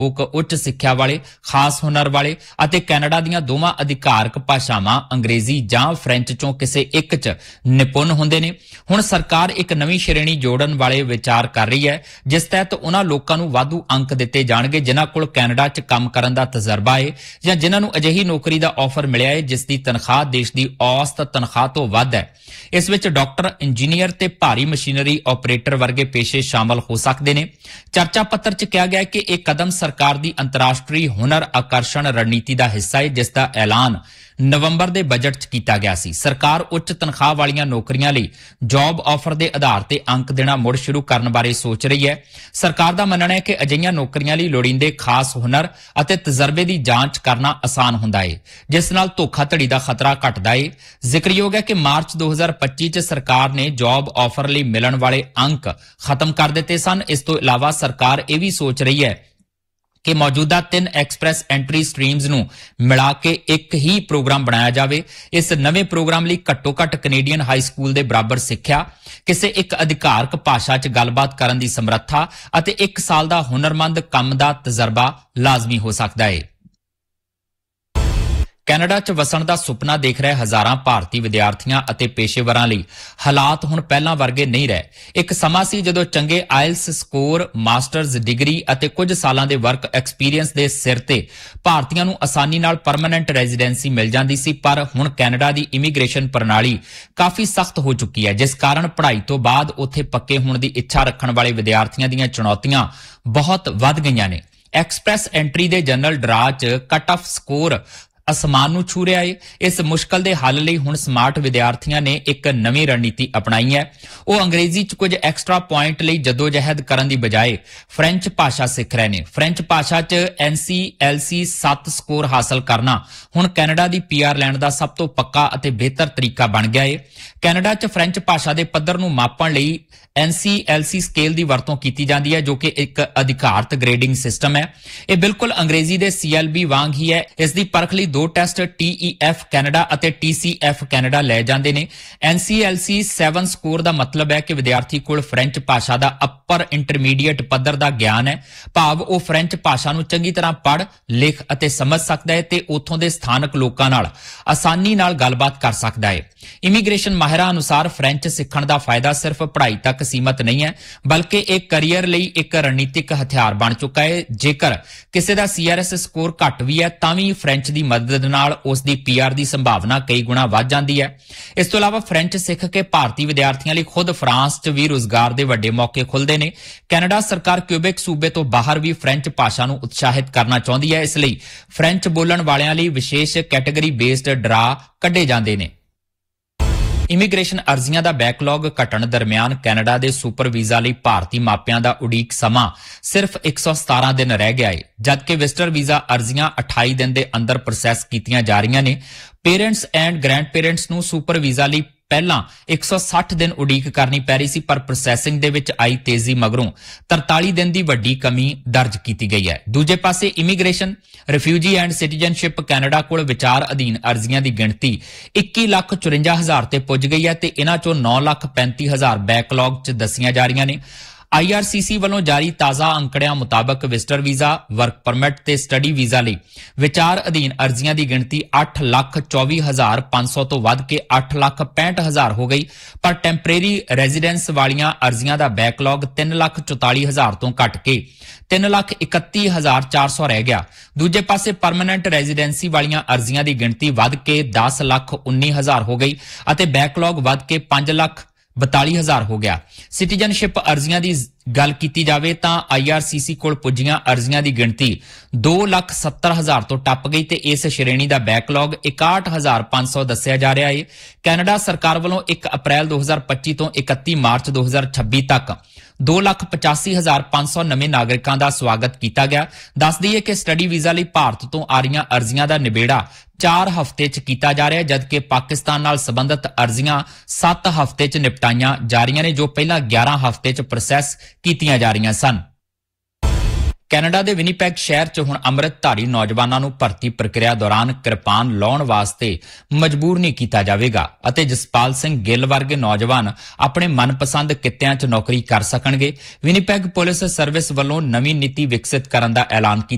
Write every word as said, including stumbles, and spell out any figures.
ਲੋਕ ਉੱਚ ਸਿੱਖਿਆ ਵਾਲੇ, ਖਾਸ ਹੁਨਰ ਵਾਲੇ ਅਤੇ ਕੈਨੇਡਾ ਦੀਆਂ ਦੋਵਾਂ ਅਧਿਕਾਰਕ ਭਾਸ਼ਾਵਾਂ ਅੰਗਰੇਜ਼ੀ ਜਾਂ ਫ੍ਰੈਂਚ ਚੋਂ ਕਿਸੇ ਇੱਕ 'ਚ ਨਿਪੁੰਨ ਹੁੰਦੇ ਨੇ। ਹੁਣ ਸਰਕਾਰ ਇੱਕ ਨਵੀਂ ਸ਼੍ਰੇਣੀ ਜੋੜਨ ਵਾਲੇ ਵਿਚਾਰ ਕਰ ਰਹੀ ਹੈ, ਜਿਸ ਤਹਿਤ ਉਹਨਾਂ ਲੋਕਾਂ ਨੂੰ ਵਾਧੂ ਅੰਕ ਦਿੱਤੇ ਜਾਣਗੇ ਜਿਨ੍ਹਾਂ ਕੋਲ ਕੈਨੇਡਾ 'ਚ ਕੰਮ ਕਰਨ ਦਾ ਤਜਰਬਾ ਹੈ ਜਾਂ ਜਿਨ੍ਹਾਂ ਨੂੰ ਅਜਿਹੀ ਨੌਕਰੀ ਦਾ ਆਫਰ ਮਿਲਿਆ ਹੈ ਜਿਸ ਦੀ ਤਨਖਾਹ ਦੇਸ਼ ਦੀ ਔਸਤ ਤਨਖਾਹ ਤੋਂ ਵੱਧ ਹੈ। ਇਸ ਵਿੱਚ ਡਾਕਟਰ, ਇੰਜੀਨੀਅਰ ਤੇ ਭਾਰੀ ਮਸ਼ੀਨਰੀ ਆਪਰੇਟਰ ਵਰਗੇ ਪੇਸ਼ੇ ਸ਼ਾਮਲ ਹੋ ਸਕਦੇ ਨੇ। ਚਰਚਾ ਪੱਤਰ 'ਚ ਕਿਹਾ ਗਿਆ ਕਿ ਇਹ ਕਦਮ ਸਰਕਾਰ ਦੀ ਅੰਤਰਰਾਸ਼ਟਰੀ ਹੁਨਰ ਆਕਰਸ਼ਣ ਰਣਨੀਤੀ ਦਾ ਹਿੱਸਾ ਹੈ, ਜਿਸ ਦਾ ਐਲਾਨ ਨਵੰਬਰ ਦੇ ਬਜਟ 'ਚ ਕੀਤਾ ਗਿਆ ਸੀ। ਸਰਕਾਰ ਉੱਚ ਤਨਖਾਹ ਵਾਲੀਆਂ ਨੌਕਰੀਆਂ ਲਈ ਜੌਬ ਆਫਰ ਦੇ ਆਧਾਰ ਤੇ ਅੰਕ ਦੇਣਾ ਮੁੜ ਸ਼ੁਰੂ ਕਰਨ ਬਾਰੇ ਸੋਚ ਰਹੀ ਹੈ। ਸਰਕਾਰ ਦਾ ਮੰਨਣਾ ਹੈ ਕਿ ਅਜਿਹੀਆਂ ਨੌਕਰੀਆਂ ਲਈ ਲੋੜੀਂਦੇ ਖਾਸ ਹੁਨਰ ਅਤੇ ਤਜਰਬੇ ਦੀ ਜਾਂਚ ਕਰਨਾ ਆਸਾਨ ਹੁੰਦਾ ਹੈ, ਜਿਸ ਨਾਲ ਧੋਖਾਧੜੀ ਦਾ ਖਤਰਾ ਘਟਦਾ ਹੈ। ਜ਼ਿਕਰਯੋਗ ਹੈ ਕਿ ਮਾਰਚ ਦੋ ਹਜ਼ਾਰ ਪੱਚੀ 'ਚ ਸਰਕਾਰ ਨੇ ਜੌਬ ਆਫਰ ਲਈ ਮਿਲਣ ਵਾਲੇ ਅੰਕ ਖਤਮ ਕਰ ਦਿੱਤੇ ਸਨ। ਇਸ ਤੋਂ ਇਲਾਵਾ ਸਰਕਾਰ ਇਹ ਵੀ ਸੋਚ ਰਹੀ ਹੈ ਕਿ ਮੌਜੂਦਾ ਤਿੰਨ ਐਕਸਪ੍ਰੈਸ ਐਂਟਰੀ ਸਟਰੀਮਜ਼ ਨੂੰ ਮਿਲਾ ਕੇ ਇੱਕ ਹੀ ਪ੍ਰੋਗਰਾਮ ਬਣਾਇਆ ਜਾਵੇ। ਇਸ ਨਵੇਂ ਪ੍ਰੋਗਰਾਮ ਲਈ ਘੱਟੋ ਘੱਟ ਕੈਨੇਡੀਅਨ ਹਾਈ ਸਕੂਲ ਦੇ ਬਰਾਬਰ ਸਿੱਖਿਆ, ਕਿਸੇ ਇੱਕ ਅਧਿਕਾਰਕ ਭਾਸ਼ਾ 'ਚ ਗੱਲਬਾਤ ਕਰਨ ਦੀ ਸਮਰੱਥਾ ਅਤੇ ਇੱਕ ਸਾਲ ਦਾ ਹੁਨਰਮੰਦ ਕੰਮ ਦਾ ਤਜਰਬਾ ਲਾਜ਼ਮੀ ਹੋ ਸਕਦਾ ਹੈ। ਕੈਨੇਡਾ 'ਚ ਵਸਣ ਦਾ ਸੁਪਨਾ ਦੇਖ ਰਹੇ ਹਜ਼ਾਰਾਂ ਭਾਰਤੀ ਵਿਦਿਆਰਥੀਆਂ ਅਤੇ ਪੇਸ਼ੇਵਰਾਂ ਲਈ ਹਾਲਾਤ ਹੁਣ ਪਹਿਲਾਂ ਵਰਗੇ ਨਹੀਂ ਰਹੇ। ਇੱਕ ਸਮਾਂ ਸੀ ਜਦੋਂ ਚੰਗੇ ਆਇਲਸ ਸਕੋਰ, ਮਾਸਟਰਜ਼ ਡਿਗਰੀ ਅਤੇ ਕੁਝ ਸਾਲਾਂ ਦੇ ਵਰਕ ਐਕਸਪੀਰੀਅੰਸ ਦੇ ਸਿਰ ਤੇ ਭਾਰਤੀਆਂ ਨੂੰ ਆਸਾਨੀ ਨਾਲ ਪਰਮਾਨੈਂਟ ਰੈਜ਼ੀਡੈਂਸੀ ਮਿਲ ਜਾਂਦੀ ਸੀ, ਪਰ ਹੁਣ ਕੈਨੇਡਾ ਦੀ ਇਮੀਗ੍ਰੇਸ਼ਨ ਪ੍ਰਣਾਲੀ ਕਾਫੀ ਸਖਤ ਹੋ ਚੁੱਕੀ ਹੈ, ਜਿਸ ਕਾਰਨ ਪੜ੍ਹਾਈ ਤੋਂ ਬਾਅਦ ਉੱਥੇ ਪੱਕੇ ਹੋਣ ਦੀ ਇੱਛਾ ਰੱਖਣ ਵਾਲੇ ਵਿਦਿਆਰਥੀਆਂ ਦੀਆਂ ਚੁਣੌਤੀਆਂ ਬਹੁਤ ਵੱਧ ਗਈਆਂ ਨੇ। ਐਕਸਪ੍ਰੈਸ ਐਂਟਰੀ ਦੇ ਜਨਰਲ ਡਰਾ 'ਚ ਕੱਟ ਆਫ ਸਕੋਰ ਅਸਮਾਨ ਨੂੰ ਛੂ ਰਿਹਾ ਹੈ। ਇਸ ਮੁਸ਼ਕਲ ਦੇ ਹੱਲ ਲਈ ਹੁਣ ਸਮਾਰਟ ਵਿਦਿਆਰਥੀਆਂ ਨੇ ਇੱਕ ਨਵੀਂ ਰਣਨੀਤੀ ਅਪਣਾਈ ਹੈ। ਉਹ ਅੰਗਰੇਜ਼ੀ 'ਚ ਕੁਝ ਐਕਸਟਰਾ ਪੁਆਇੰਟ ਲਈ ਜਦੋਜਹਿਦ ਕਰਨ ਦੀ ਬਜਾਏ ਫ੍ਰੈਂਚ ਭਾਸ਼ਾ ਸਿੱਖ ਰਹੇ ਨੇ। ਫ੍ਰੈਂਚ ਭਾਸ਼ਾ 'ਚ ਐਨ ਸੀ ਐਲ ਸੀ ਸੱਤ ਸਕੋਰ ਹਾਸਲ ਕਰਨਾ ਹੁਣ ਕੈਨੇਡਾ ਦੀ ਪੀ ਆਰ ਲੈਣ ਦਾ ਸਭ ਤੋਂ ਪੱਕਾ ਅਤੇ ਬਿਹਤਰ ਤਰੀਕਾ ਬਣ ਗਿਆ ਹੈ। ਕੈਨੇਡਾ 'ਚ ਫ੍ਰੈਂਚ ਭਾਸ਼ਾ ਦੇ ਪੱਧਰ ਨੂੰ ਮਾਪਣ ਲਈ ਐਨ ਸੀ ਐਲ ਸੀ ਸਕੇਲ ਦੀ ਵਰਤੋਂ ਕੀਤੀ ਜਾਂਦੀ ਹੈ, ਜੋ ਕਿ ਇੱਕ ਅਧਿਕਾਰਤ ਗ੍ਰੇਡਿੰਗ ਸਿਸਟਮ ਹੈ। ਇਹ ਬਿਲਕੁਲ ਅੰਗਰੇਜ਼ੀ ਦੇ ਸੀ ਐਲ ਬੀ ਵਾਂਗ ਹੀ ਹੈ। ਇਸ ਦੀ ਪਰਖ ਲਈ ਦੋ test T E F Canada ਅਤੇ ਟੀ ਸੀ ਐਫ ਕੈਨੇਡਾ ਲਏ ਜਾਂਦੇ ਨੇ। ਐਨ ਸੀ ਐਲ ਸੀ ਸੱਤ ਸਕੋਰ ਦਾ ਮਤਲਬ ਹੈ ਕਿ ਵਿਦਿਆਰਥੀ ਕੋਲ ਫ੍ਰੈਂਚ ਭਾਸ਼ਾ ਦਾ ਅੱਪਰ ਇੰਟਰਮੀਡੀਏਟ ਪੱਧਰ ਦਾ ਗਿਆਨ ਹੈ, ਭਾਵ ਉਹ ਫ੍ਰੈਂਚ ਭਾਸ਼ਾ ਨੂੰ ਚੰਗੀ ਤਰ੍ਹਾਂ ਪੜ੍ਹ, ਲਿਖ ਅਤੇ ਸਮਝ ਸਕਦਾ ਹੈ ਤੇ ਉੱਥੋਂ ਦੇ ਸਥਾਨਕ ਲੋਕਾਂ ਨਾਲ ਆਸਾਨੀ ਨਾਲ ਗੱਲਬਾਤ ਕਰ ਸਕਦਾ ਹੈ। ਇਮੀਗ੍ਰੇਸ਼ਨ ਮਾਹਿਰਾਂ ਅਨੁਸਾਰ ਫ੍ਰੈਂਚ ਸਿੱਖਣ ਦਾ ਫਾਇਦਾ ਸਿਰਫ ਪੜ੍ਹਾਈ ਤੱਕ ਸੀਮਤ ਨਹੀਂ ਹੈ, ਬਲਕਿ ਇਹ ਕੈਰੀਅਰ ਲਈ ਇੱਕ ਰਣਨੀਤਿਕ ਹਥਿਆਰ ਬਣ ਚੁੱਕਾ ਹੈ। ਜੇਕਰ ਕਿਸੇ ਦਾ ਸੀ ਆਰ ਐਸ ਸਕੋਰ ਘੱਟ ਵੀ ਹੈ ਤਾਂ ਵੀ ਫ੍ਰੈਂਚ ਦੀ ਮਦਦ ਨਾਲ ਉਸ ਦੀ ਪੀ ਆਰ ਦੀ ਸੰਭਾਵਨਾ ਕਈ ਗੁਣਾ ਵੱਧ ਜਾਂਦੀ ਹੈ। ਇਸ ਤੋਂ ਇਲਾਵਾ ਫ੍ਰੈਂਚ ਸਿੱਖ ਕੇ ਭਾਰਤੀ ਵਿਦਿਆਰਥੀਆਂ ਲਈ ਖੁਦ ਫਰਾਂਸ 'ਚ ਵੀ ਰੁਜ਼ਗਾਰ ਦੇ ਵੱਡੇ ਮੌਕੇ ਖੁੱਲ੍ਹਦੇ ਨੇ। ਕੈਨੇਡਾ ਸਰਕਾਰ ਕਿਊਬੈਕ ਸੂਬੇ ਤੋਂ ਬਾਹਰ ਵੀ ਫ੍ਰੈਂਚ ਭਾਸ਼ਾ ਨੂੰ ਉਤਸ਼ਾਹਿਤ ਕਰਨਾ ਚਾਹੁੰਦੀ ਹੈ। ਇਸ ਲਈ ਫ੍ਰੈਂਚ ਬੋਲਣ ਵਾਲਿਆਂ ਲਈ ਵਿਸ਼ੇਸ਼ ਕੈਟੇਗਰੀ ਬੇਸਡ ਡਰਾ ਕੱਢੇ ਜਾਂਦੇ ਨੇ। ਇਮੀਗ੍ਰੇਸ਼ਨ ਅਰਜ਼ੀਆਂ ਦਾ ਬੈਕਲੌਗ ਘਟਣ ਦਰਮਿਆਨ ਕੈਨੇਡਾ ਦੇ ਸੁਪਰ ਵੀਜ਼ਾ ਲਈ ਭਾਰਤੀ ਮਾਪਿਆਂ ਦਾ ਉਡੀਕ ਸਮਾਂ ਸਿਰਫ ਇੱਕ ਸੌ ਸਤਾਰਾਂ ਦਿਨ ਰਹਿ ਗਿਆ ਹੈ, ਜਦਕਿ ਵਿਜ਼ਟਰ ਵੀਜ਼ਾ ਅਰਜ਼ੀਆਂ ਅਠਾਈ ਦਿਨ ਦੇ ਅੰਦਰ ਪ੍ਰੋਸੈਸ ਕੀਤੀਆਂ ਜਾ ਰਹੀਆਂ ਨੇ। ਪੇਰੈਂਟਸ ਐਂਡ ਗ੍ਰੈਂਡ ਪੇਰੈਂਟਸ ਨੂੰ ਸੁਪਰ ਵੀਜ਼ਾ ਲਈ ਪਹਿਲਾਂ ਇੱਕ ਸੌ ਸੱਠ ਦਿਨ ਉਡੀਕ ਕਰਨੀ ਪੈ ਰਹੀ ਸੀ, ਪਰ ਪ੍ਰੋਸੈਸਿੰਗ ਦੇ ਵਿੱਚ ਆਈ ਤੇਜ਼ੀ ਮਗਰੋਂ ਤਰਤਾਲੀ ਦਿਨ ਦੀ ਵੱਡੀ ਕਮੀ ਦਰਜ ਕੀਤੀ ਗਈ ਹੈ। ਦੂਜੇ ਪਾਸੇ immigration, refugee and citizenship Canada ਕੋਲ ਵਿਚਾਰ ਅਧੀਨ ਅਰਜ਼ੀਆਂ ਦੀ ਗਿਣਤੀ ਇੱਕੀ ਲੱਖ ਚੁਰੰਜਾ ਹਜ਼ਾਰ ਤੇ ਪੁੱਜ ਗਈ ਹੈ ਤੇ ਇਹਨਾਂ ਚੋਂ ਨੌ ਲੱਖ ਪੈਂਤੀ ਹਜ਼ਾਰ ਬੈਕਲੌਗ 'ਚ ਦੱਸੀਆਂ ਜਾ ਰਹੀਆਂ ਨੇ। ਆਈ ਆਰ ਸੀ ਸੀ ਵੱਲੋਂ ਜਾਰੀ ਤਾਜ਼ਾ ਅੰਕੜਿਆਂ ਮੁਤਾਬਕ ਵਿਜ਼ਟਰ ਵੀਜ਼ਾ, ਵਰਕ ਪਰਮਿਟ ਤੇ ਸਟੱਡੀ ਵੀਜ਼ਾ ਲਈ ਵਿਚਾਰ ਅਧੀਨ ਅਰਜ਼ੀਆਂ ਦੀ ਗਿਣਤੀ ਅੱਠ ਲੱਖ ਚੌਵੀ ਹਜ਼ਾਰ ਪੰਜ ਸੌ ਤੋਂ ਵੱਧ ਕੇ ਅੱਠ ਲੱਖ ਪੈਂਹਠ ਹਜ਼ਾਰ ਹੋ ਗਈ, ਪਰ ਟੈਂਪਰੇਰੀ ਰੈਜ਼ੀਡੈਂਸ ਵਾਲੀਆਂ ਅਰਜ਼ੀਆਂ ਦਾ ਬੈਕਲੌਗ ਤਿੰਨ ਲੱਖ ਚੁਤਾਲੀ ਹਜ਼ਾਰ ਤੋਂ ਘਟ ਕੇ ਤਿੰਨ ਲੱਖ ਇਕੱਤੀ ਹਜ਼ਾਰ ਚਾਰ ਸੌ ਰਹਿ ਗਿਆ। ਦੂਜੇ ਪਾਸੇ ਪਰਮਾਨੈਂਟ ਰੈਜ਼ੀਡੈਂਸੀ ਵਾਲੀਆਂ ਅਰਜ਼ੀਆਂ ਦੀ ਗਿਣਤੀ ਵੱਧ ਕੇ ਦਸ ਲੱਖ ਉੱਨੀ ਹਜ਼ਾਰ ਹੋ ਗਈ ਅਤੇ ਬੈਕਲੌਗ ਵੱਧ ਕੇ ਪੰਜ ਲੱਖ ਬਤਾਲੀ ਹਜ਼ਾਰ ਹੋ ਗਿਆ। ਸਿਟੀਜ਼ਨਸ਼ਿਪ ਅਰਜ਼ੀਆਂ ਦੀ ਗੱਲ ਕੀਤੀ ਜਾਵੇ ਤਾਂ ਆਈ ਆਰ ਸੀ ਸੀ ਕੋਲ ਪੁੱਜੀਆਂ ਅਰਜ਼ੀਆਂ ਦੀ ਗਿਣਤੀ ਦੋ ਲੱਖ ਸੱਤਰ ਹਜ਼ਾਰ ਤੋਂ ਟੱਪ ਗਈ ਤੇ ਇਸ ਸ਼੍ਰੇਣੀ ਦਾ ਬੈਕਲੌਗ ਇਕਾਹਠ ਹਜ਼ਾਰ ਪੰਜ ਸੌ ਦੱਸਿਆ ਜਾ ਰਿਹਾ ਹੈ। ਕੈਨੇਡਾ ਸਰਕਾਰ ਵੱਲੋਂ ਇੱਕ ਅਪ੍ਰੈਲ ਦੋ ਹਜ਼ਾਰ ਪੱਚੀ ਤੋਂ ਇਕੱਤੀ ਮਾਰਚ ਦੋ ਹਜ਼ਾਰ ਛੱਬੀ ਤੱਕ ਦੋ ਲੱਖ ਪਚਾਸੀ ਹਜ਼ਾਰ ਪੰਜ ਸੌ ਨਵੇਂ ਨਾਗਰਿਕਾਂ ਦਾ ਸਵਾਗਤ ਕੀਤਾ ਗਿਆ। ਦੱਸ ਦਈਏ ਕਿ ਸਟੱਡੀ ਵੀਜ਼ਾ ਲਈ ਭਾਰਤ ਤੋਂ ਆ ਰਹੀਆਂ ਅਰਜ਼ੀਆਂ ਦਾ ਨਿਬੇੜਾ ਚਾਰ ਹਫ਼ਤੇ 'ਚ ਕੀਤਾ ਜਾ ਰਿਹਾ, ਜਦਕਿ ਪਾਕਿਸਤਾਨ ਨਾਲ ਸੰਬੰਧਿਤ ਅਰਜ਼ੀਆਂ ਸੱਤ ਹਫ਼ਤੇ 'ਚ ਨਿਪਟਾਈਆਂ ਜਾ ਰਹੀਆਂ ਨੇ, ਜੋ ਪਹਿਲਾਂ ਗਿਆਰਾਂ ਹਫ਼ਤੇ 'ਚ ਪ੍ਰੋਸੈਸ ਕੀਤੀਆਂ ਜਾ ਰਹੀਆਂ ਸਨ। ਕੈਨੇਡਾ ਦੇ ਵਿਨੀਪੈਗ ਸ਼ਹਿਰ 'ਚ ਹੁਣ ਅੰਮ੍ਰਿਤਧਾਰੀ ਨੌਜਵਾਨਾਂ ਨੂੰ ਭਰਤੀ ਪ੍ਰਕਿਰਿਆ ਦੌਰਾਨ ਕਿਰਪਾਨ ਲਾਉਣ ਵਾਸਤੇ ਮਜਬੂਰ ਨਹੀਂ ਕੀਤਾ ਜਾਵੇਗਾ ਅਤੇ ਜਸਪਾਲ ਸਿੰਘ ਗਿੱਲ ਵਰਗੇ ਨੌਜਵਾਨ ਆਪਣੇ ਮਨਪਸੰਦ ਕਿੱਤਿਆਂ 'ਚ ਨੌਕਰੀ ਕਰ ਸਕਣਗੇ। ਵਿਨੀਪੈਗ ਪੁਲਿਸ ਸਰਵਿਸ ਵੱਲੋਂ ਨਵੀਂ ਨੀਤੀ ਵਿਕਸਿਤ ਕਰਨ ਦਾ ਐਲਾਨ ਕੀਤਾ